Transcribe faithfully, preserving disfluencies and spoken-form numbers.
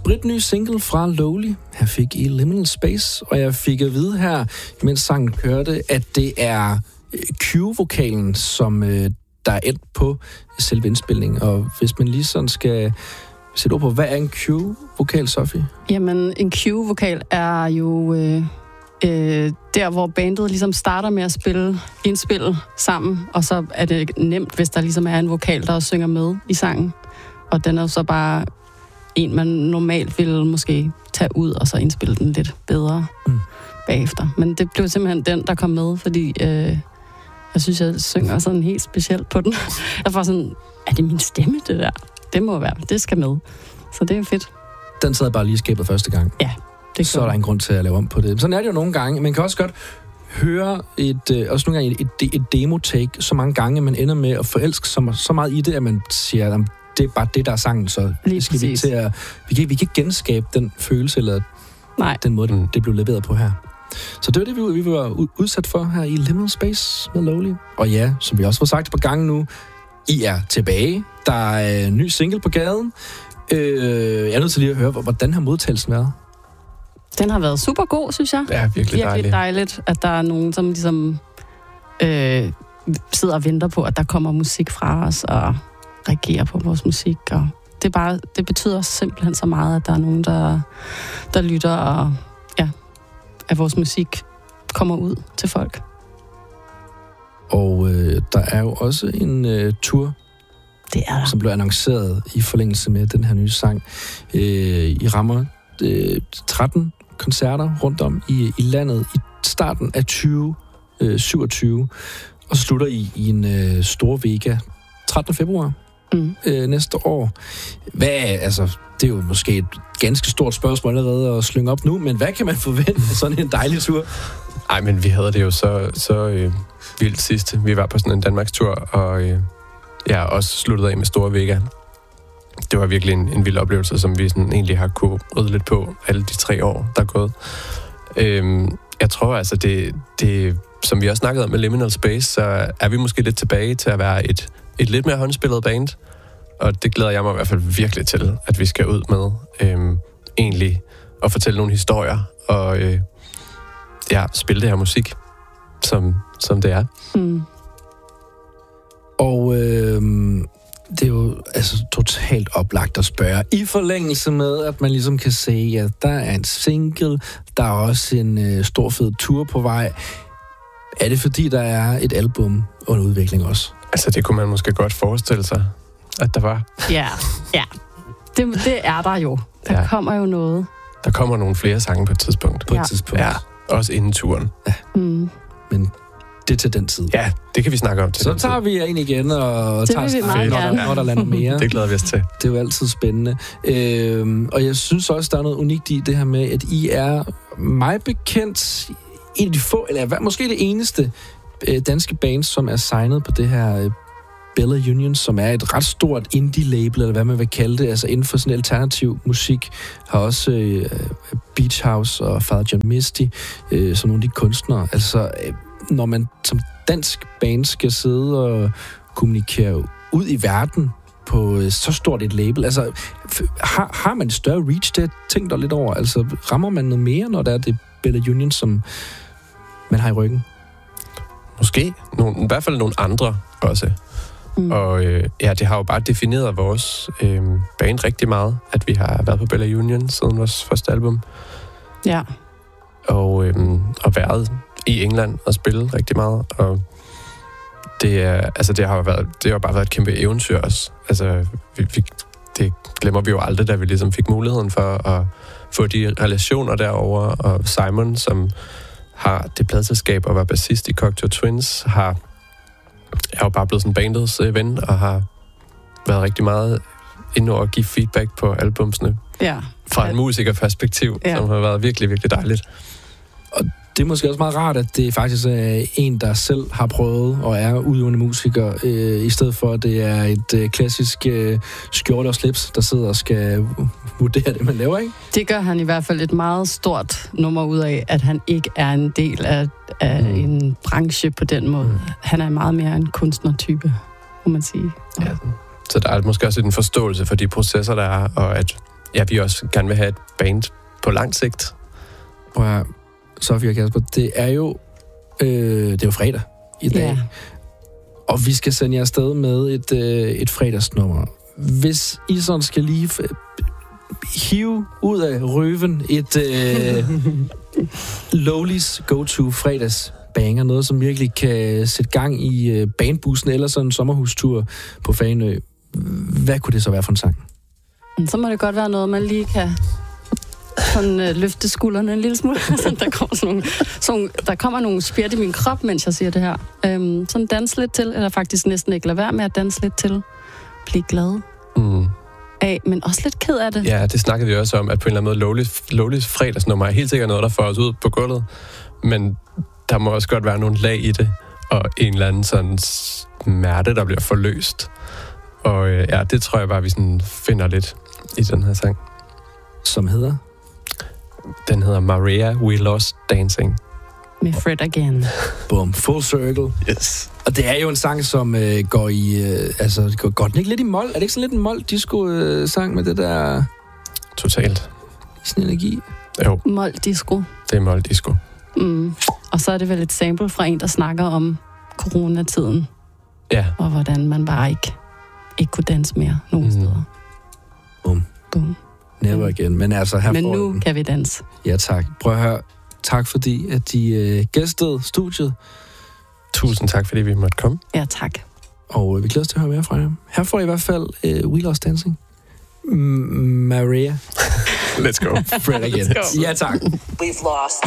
spritny single fra Lowly. Her fik I Liminal Space, og jeg fik at vide her, mens sangen kørte, at det er Q-vokalen, som øh, der er endt på selve indspilningen. Og hvis man lige sådan skal sætte ord på, hvad er en Q-vokal, Sofie? Jamen, en Q-vokal er jo øh, øh, der, hvor bandet ligesom starter med at spille indspil sammen, og så er det nemt, hvis der ligesom er en vokal, der synger med i sangen. Og den er så bare en, man normalt ville måske tage ud, og så indspille den lidt bedre mm. bagefter. Men det blev simpelthen den, der kom med, fordi øh, jeg synes, jeg synger sådan helt specielt på den. Jeg får sådan, er det min stemme, det der? Det må være, det skal med. Så det er fedt. Den sad bare lige i skabet første gang. Ja, det så er der en grund til at lave om på det. Sådan er det jo nogle gange. Man kan også godt høre et, øh, også nogle gange et, et, et demo-take så mange gange, man ender med at forelske så, så meget i det, at man siger, at det er bare det, der er sangen, så lige skal vi, til at, vi, kan, vi kan ikke genskabe den følelse, eller Nej. den måde, det, det blev leveret på her. Så det var det, vi, vi var udsat for her i Liminal Space med Lowly. Og ja, som vi også har sagt på gangen nu, I er tilbage. Der er en ny single på gaden. Øh, jeg er nødt til lige at høre, hvordan har modtagelsen været? Den har været super god, synes jeg. Ja, virkelig, virkelig dejligt. dejligt, at der er nogen, som ligesom øh, sidder og venter på, at der kommer musik fra os, og reagerer på vores musik. Og det, er bare, det betyder simpelthen så meget, at der er nogen, der, der lytter, og ja, at vores musik kommer ud til folk. Og øh, der er jo også en øh, tur, det er der. som blev annonceret i forlængelse med den her nye sang. Øh, I rammer øh, tretten koncerter rundt om i, i landet i starten af tyve syvogtyve, og så slutter I i en øh, stor Vega trettende februar mm. øh, næste år. Hvad, altså, det er jo måske et ganske stort spørgsmål allerede at slynge op nu, men hvad kan man forvente af sådan en dejlig tur? Ej, men vi havde det jo så, så øh, vildt sidst. Vi var på sådan en Danmarks-tur, og øh, jeg også sluttede af med Store Vega. Det var virkelig en, en vild oplevelse, som vi sådan egentlig har kunne rydde lidt på alle de tre år, der er gået. Øhm, jeg tror altså, det, det, som vi også snakkede om med Liminal Space, så er vi måske lidt tilbage til at være et, et lidt mere håndspillet band. Og det glæder jeg mig i hvert fald virkelig til, at vi skal ud med. Øhm, egentlig at fortælle nogle historier, og øh, ja, spille det her musik, som, som det er. Mm. Og øh, det er jo altså totalt oplagt at spørge. I forlængelse med, at man ligesom kan se, at der er en single, der er også en øh, stor fed tur på vej. Er det fordi, der er et album under udvikling også? Altså, det kunne man måske godt forestille sig, at der var. Ja, ja. Det, det er der jo. Der ja. kommer jo noget. Der kommer nogle flere sange på et tidspunkt. På et ja. tidspunkt. Ja, også inden turen. Ja. Mm. Men det er til den tid. Ja, det kan vi snakke om til. Så tager vi ind igen og det tager snakken, når, når der lander mere. Det glæder vi os til. Det er jo altid spændende. Øhm, og jeg synes også, der er noget unikt i det her med, at I er mig bekendt en af de få, eller måske det eneste øh, danske band, som er signet på det her øh, Bella Union, som er et ret stort indie-label, eller hvad man vil kalde det, altså inden for sådan alternativ musik, har også øh, Beach House og Father John Misty, øh, som nogle af de kunstnere. Altså, øh, når man som dansk band skal sidde og kommunikere ud i verden på øh, så stort et label, altså, har, har man et større reach, det tænkt dig lidt over? Altså, rammer man noget mere, når der er det Bella Union, som man har i ryggen? Måske. Nogle, i hvert fald nogle andre også. Mm. Og øh, ja, det har jo bare defineret vores øh, band rigtig meget, at vi har været på Bella Union siden vores første album. Ja. Og, øh, og været i England og spille rigtig meget. Og det, er, altså, det har jo været, det har bare været et kæmpe eventyr også. Altså, vi, vi, det glemmer vi jo aldrig, da vi ligesom fik muligheden for at få de relationer derover. Og Simon, som har det pladeselskab og var bassist i Cocteau Twins, har jeg er jo bare blevet sådan bandets øh, ven, og har været rigtig meget inde og give feedback på albumsene. Ja. Fra en musikerperspektiv, ja. Som har været virkelig, virkelig dejligt. Og det er måske også meget rart, at det faktisk er en, der selv har prøvet og er udøvende musiker, øh, i stedet for, at det er et øh, klassisk øh, skjorte og slips, der sidder og skal vurdere det, man laver, ikke? Det gør han i hvert fald et meget stort nummer ud af, at han ikke er en del af, af mm. en branche på den måde. Mm. Han er meget mere en kunstnertype, må man sige. Ja. Så der er måske også en forståelse for de processer, der er, og at ja, vi også gerne vil have et band på lang sigt. Prøv at høre, Sofie og Kasper, det er jo, øh, det er jo fredag i dag. Ja. Og vi skal sende jer afsted med et, øh, et fredagsnummer. Hvis I sådan skal lige f- hive ud af røven et øh, Lowlys go-to fredagsbanger, noget som virkelig kan sætte gang i øh, bandbussen eller sådan en sommerhustur på Fanø. Hvad kunne det så være for en sang? Så må det godt være noget, man lige kan sådan, øh, løfte skuldrene en lille smule. Sådan, der, kommer sådan nogle, sådan, der kommer nogle spjert i min krop, mens jeg siger det her. Øhm, sådan danse lidt til, eller faktisk næsten ikke lade være med at danse lidt til. Bliv glad Mm. af, men også lidt ked af det. Ja, det snakkede vi også om, at på en eller anden måde Lowlys, Lowlys fredagsnummer er helt sikkert noget, der får os ud på gulvet. Men der må også godt være nogle lag i det, og en eller anden sådan smerte, der bliver forløst. Og øh, ja, det tror jeg bare, vi sådan finder lidt i den her sang. Som hedder? Den hedder Maria, We Lost Dancing. Med Fred Again. Boom, full circle. Yes. Og det er jo en sang, som øh, går i... Øh, altså, går, går den ikke lidt i mol? Er det ikke sådan lidt en mol-disco-sang med det der... Totalt. Sådan energi? Jo, Mol disco. det er mol disco. Mm. Og så er det vel et sample fra en, der snakker om coronatiden, Ja. og hvordan man bare ikke, ikke kunne danse mere nogen Mm. steder. Bum. Bum. Never again. Men altså, her Men får nu den. kan vi danse. Ja, tak. Prøv at høre. Tak fordi, at de øh, gæstede studiet. Tusind tak, fordi vi måtte komme. Ja, tak. Og øh, vi glæder os til at høre mere fra jer. Her får I i hvert fald øh, We Lost Dancing. M- Maria. Let's go. Fred again. Let's go. Ja, tak. We've lost.